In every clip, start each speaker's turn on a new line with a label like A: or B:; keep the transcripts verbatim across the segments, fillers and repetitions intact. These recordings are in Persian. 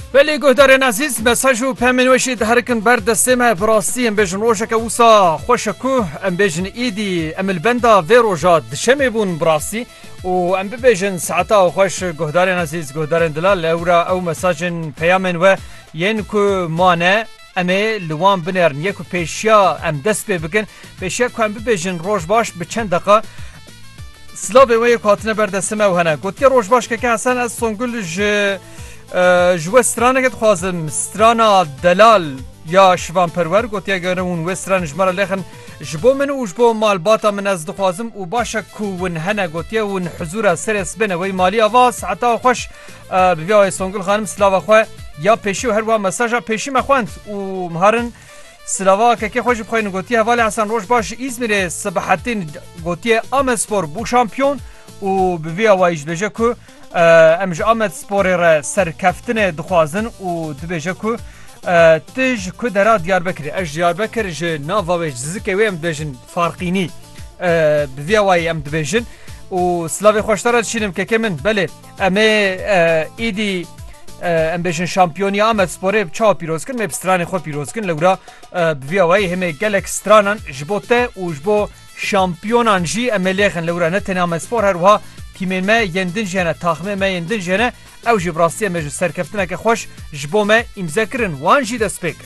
A: بله گهدارین عزیز مساج و پامنوشی دهرکن بر دسته ما براستی ام بجن روشه که وسا خوشکو ام بجن ایدی ام البندا و روجا دشمه بون براستی و ام بجن ساعتا و خوش گهدارین عزیز گهدارین دلال اورا او مساجن پیامن و ین کو مانه امه لوان بنرن یکو پیشیا ام دست بی بگن پیشیا که ام بجن روش باش به چند دقیقه سلاوی و یک هاتنه بر دسته ما و هنه گوتی روش باش که که حسن از سنگل ج جو استرانه که خوازم استرانا دلال یا شوان پرور گوتی اگر اون وستران جمره لیخن جبو من و جبو مال باتا من از دخوازم و باشا کون هنه گوتی اون حضور سرس بنه وی مالی آواز حتی خوش ببیای سنگل خانم سلاو خواه یا پیشی و هر وان مساجا پیشی مخواند و مهارن سلاوا که که خوش بخواین گوتی حوالی حسن روش باش ایزمیره سبحتین گوتی آمسپور بو شامپیون و ببیای بجه که امج آمد سپوری را سرکفتن دخوازن و دبیجه که تج که درا دیار بکری اش دیار بکر جه ناواویج ززکه وی ام دبیجن فارقینی بوی وای ام دبیجن و سلاوی خوشتره دشینم که که من بله امه ایدی ام بیشن شامپیونی آمد سپوری چا پیروز کن مبستران خود پیروز کن لورا بوی وای همه گلک سترانان جبوته و جبو شامپیونان جی ام لیخن لورا نتن آمد سپور هر وها تیمین ما یندن جنه تاخمه ما یندن جنه او جی براستی ما جو سرکفتنه که خوش جبو ما امزا کرن وان جی دست بکر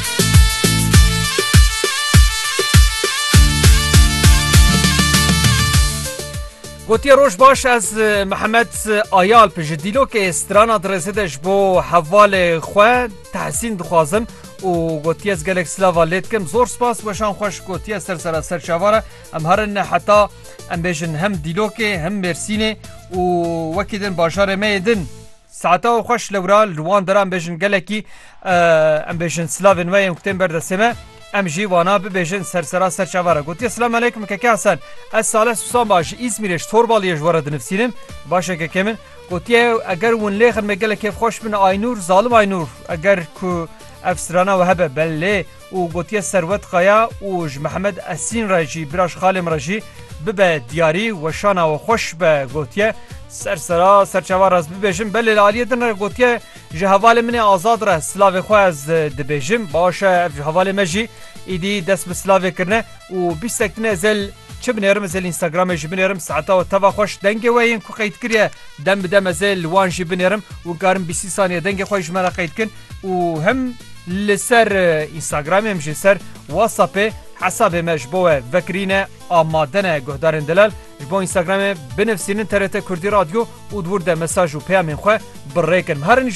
A: گوتی روش باش از محمد آیال پج دیلو که استرانا درسه ده جبو حوال خواه تحسین دخوازم و گوتی از گلک سلاوا لید کم زور سپاس باشان خوش گوتی از سر سر سر شواره ام هرن حتا ام بیشن هم دیلوکه هم مرسینه و وکیدن باشار میدن ساعتا و خوش لورا لوان درام بیشن گلکی ام بیشن سلاوین ویم کتن بردسمه ام جی وانا بیشن سر سر سر شواره گوتی السلام علیکم که که حسن از ساله سوسان باش ایزمیرش توربالیش وارد نفسینم باشه که کمن گوتی اگر ون لیخن مگلکی خوش بن آینور ظالم آینور اگر که افسرانا و هبه بله و گوتی ثروت قایا و محمد اسین راجی براش خالم راجی ببه دیاری و شانا و خوش به گوتی سرسرا سرچوار از ببیجم بله لالیه دن گوتی جهوال من آزاد را سلاوی خواه از دبیجم باشه جهوال مجی ایدی دست به سلاوی کرنه و بیستکتنه ازل چه بنیرم ازل اینستاگرام جی بنیرم ساعتا و توا خوش دنگه و این که قید کریه دم بدم ازل وان جی بنیرم و گارم بیسی ثانیه دنگه خوش مرا قید کن و هم لسر اینستاگرام هم جسر واتساپ حساب مجبوه وکرینه آمادنه گهدارن دلال جبو اینستاگرام بنفسینن ترت کردی رادیو و دور ده مساج و پیامین خواه برریکن هرن